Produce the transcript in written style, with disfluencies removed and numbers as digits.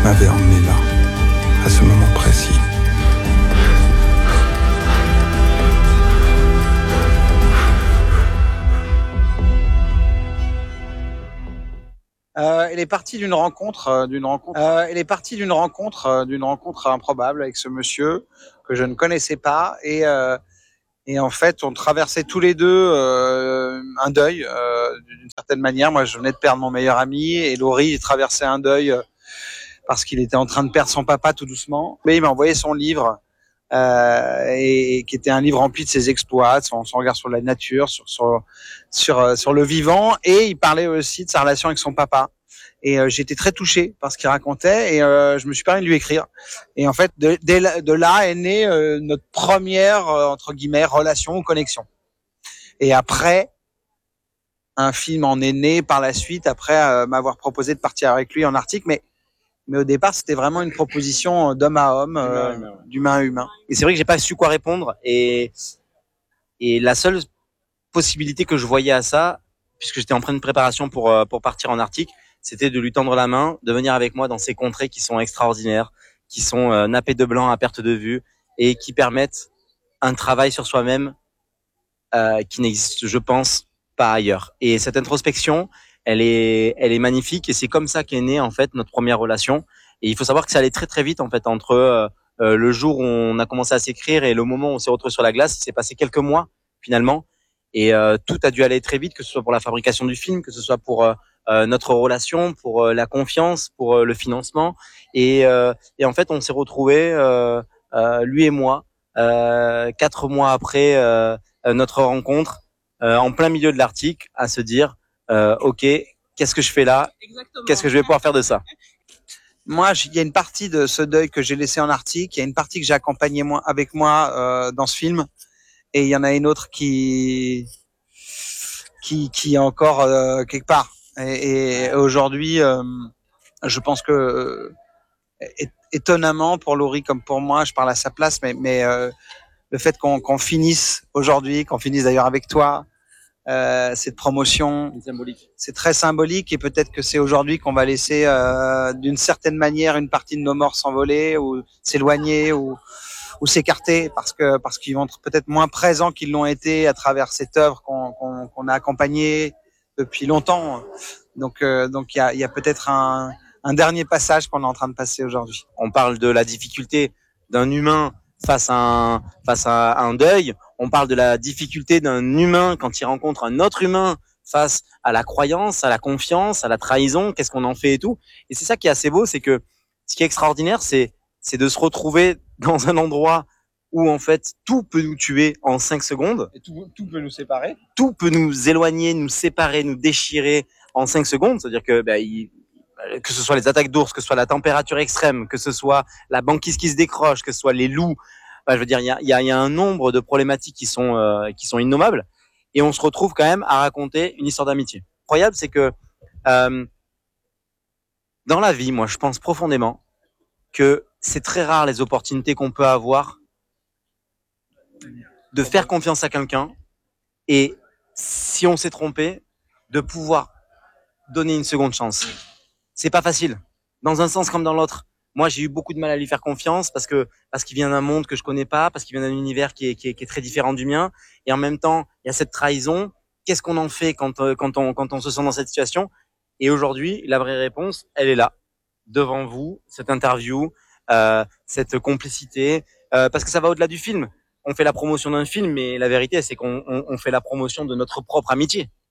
m'avait emmené là, à ce moment précis. Elle est partie d'une rencontre improbable avec ce monsieur que je ne connaissais pas et en fait on traversait tous les deux un deuil d'une certaine manière. Moi je venais de perdre mon meilleur ami et Laurie traversait un deuil parce qu'il était en train de perdre son papa tout doucement. Mais il m'a envoyé son livre et qui était un livre rempli de ses exploits, de son regard sur la nature, sur le vivant, et il parlait aussi de sa relation avec son papa. Et j'ai été très touché par ce qu'il racontait et je me suis permis de lui écrire. Et en fait, de là est née notre première, entre guillemets, relation ou connexion. Et après, un film en est né par la suite, après m'avoir proposé de partir avec lui en Arctique. Mais au départ, c'était vraiment une proposition d'homme à homme, d'humain à humain. Et c'est vrai que j'ai pas su quoi répondre. Et la seule possibilité que je voyais à ça, puisque j'étais en pleine préparation pour partir en Arctique, c'était de lui tendre la main, de venir avec moi dans ces contrées qui sont extraordinaires, qui sont nappées de blanc à perte de vue et qui permettent un travail sur soi-même qui n'existe, je pense, pas ailleurs. Et cette introspection, elle est magnifique et c'est comme ça qu'est née en fait notre première relation. Et il faut savoir que ça allait très très vite en fait entre le jour où on a commencé à s'écrire et le moment où on s'est retrouvé sur la glace. Il s'est passé quelques mois finalement et tout a dû aller très vite, que ce soit pour la fabrication du film, que ce soit pour notre relation, pour la confiance, pour le financement. Et en fait, on s'est retrouvés, lui et moi, 4 mois après notre rencontre, en plein milieu de l'Arctique, à se dire, ok, qu'est-ce que je fais là? Exactement. Qu'est-ce que je vais pouvoir faire de ça? Moi, il y a une partie de ce deuil que j'ai laissé en Arctique, il y a une partie que j'ai accompagnée avec moi dans ce film, et il y en a une autre qui est encore quelque part. Et aujourd'hui, je pense que étonnamment pour Laurie comme pour moi, je parle à sa place, mais le fait qu'on finisse aujourd'hui, qu'on finisse d'ailleurs avec toi, cette promotion, c'est très symbolique et peut-être que c'est aujourd'hui qu'on va laisser d'une certaine manière une partie de nos morts s'envoler ou s'éloigner ou s'écarter parce qu'ils vont être peut-être moins présents qu'ils l'ont été à travers cette œuvre qu'on a accompagnée depuis longtemps. Donc il y a peut-être un dernier passage qu'on est en train de passer aujourd'hui. On parle de la difficulté d'un humain face à un deuil. On parle de la difficulté d'un humain quand il rencontre un autre humain face à la croyance, à la confiance, à la trahison. Qu'est-ce qu'on en fait et tout. Et c'est ça qui est assez beau, c'est que ce qui est extraordinaire, c'est de se retrouver dans un endroit où en fait tout peut nous tuer en 5 secondes. Et tout peut nous séparer. Tout peut nous éloigner, nous séparer, nous déchirer en 5 secondes. C'est-à-dire que que ce soit les attaques d'ours, que ce soit la température extrême, que ce soit la banquise qui se décroche, que ce soit les loups, je veux dire, il y a un nombre de problématiques qui sont innommables, et on se retrouve quand même à raconter une histoire d'amitié. Incroyable, c'est que dans la vie, moi, je pense profondément que c'est très rare les opportunités qu'on peut avoir de faire confiance à quelqu'un, et si on s'est trompé, de pouvoir donner une seconde chance. C'est pas facile, dans un sens comme dans l'autre. Moi, j'ai eu beaucoup de mal à lui faire confiance parce qu'il vient d'un monde que je connais pas, parce qu'il vient d'un univers qui est très différent du mien. Et en même temps, il y a cette trahison. Qu'est-ce qu'on en fait quand on se sent dans cette situation? Et aujourd'hui, la vraie réponse, elle est là, devant vous, cette interview, cette complicité, parce que ça va au-delà du film. On fait la promotion d'un film, mais la vérité, c'est qu'on fait la promotion de notre propre amitié.